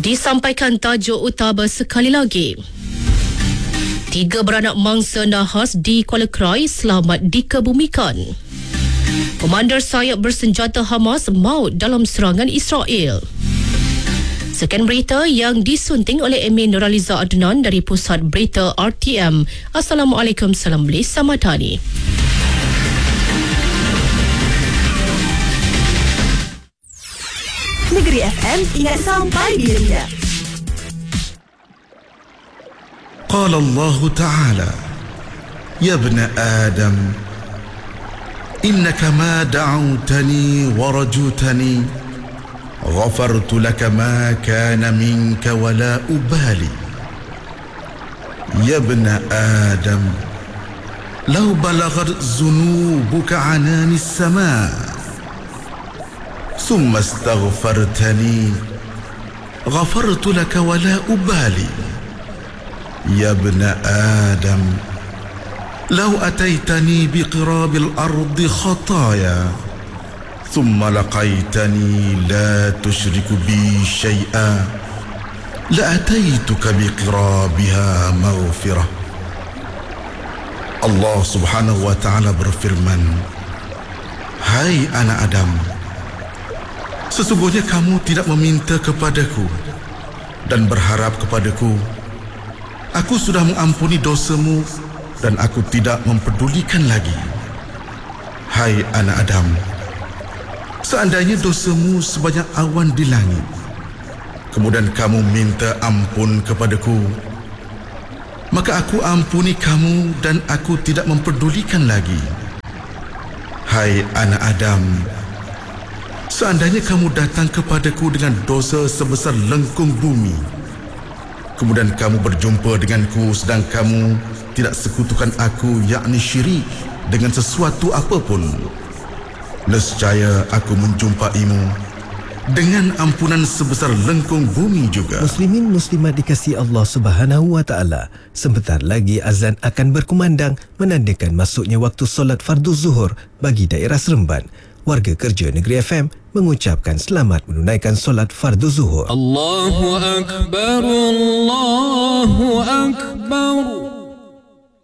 Disampaikan tajuk utama sekali lagi. 3 beranak mangsa nahas di Kuala Krai selamat dikebumikan. Komander sayap bersenjata Hamas maut dalam serangan Israel. Sekian berita yang disunting oleh Emin Nuraliza Adnan dari Pusat Berita RTM. Assalamualaikum, salam belis, Samadani. Negeri FM ingat sampai bila-bila. قال الله تعالى يا ابن آدم إنك ما دعوتني ورجوتني غفرت لك ما كان منك ولا أبالي يا ابن آدم لو بلغت ذنوبك عنان السماء ثم استغفرتني غفرت لك ولا أبالي يا ابن آدم لو أتيتني بقراب الأرض خطايا ثم لقيتني لا تشرك بي شيئا لأتيتك بقرابها مغفرة. Allah subhanahu wa ta'ala berfirman, hai anak Adam, sesungguhnya kamu tidak meminta kepadaku dan berharap kepadaku. Aku sudah mengampuni dosamu dan aku tidak mempedulikan lagi. Hai anak Adam, seandainya dosamu sebanyak awan di langit, kemudian kamu minta ampun kepadaku, maka aku ampuni kamu dan aku tidak mempedulikan lagi. Hai anak Adam, seandainya kamu datang kepadaku dengan dosa sebesar lengkung bumi, kemudian kamu berjumpa denganku sedang kamu tidak sekutukan aku, yakni syirik, dengan sesuatu apapun, nescaya aku menjumpaimu dengan ampunan sebesar lengkung bumi juga. Muslimin muslimat dikasihi Allah Subhanahu wa taala, sebentar lagi azan akan berkumandang menandakan masuknya waktu solat fardu zuhur bagi daerah Seremban. Warga kerja Negeri FM mengucapkan selamat menunaikan solat fardu zuhur. Allahu Akbar, Allahu Akbar.